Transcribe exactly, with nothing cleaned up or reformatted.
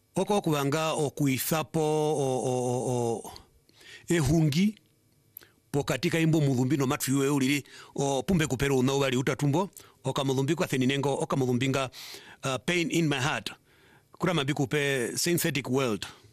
oko kubanga okuithapo o, o, o, ehungi po katika imbo mudhumbino matfiwe ulili o pumbe kupero unawali utatumbo oka mudhumbiko atheninengo oka mudhumbinga uh, pain in my heart kura mabikupe synthetic world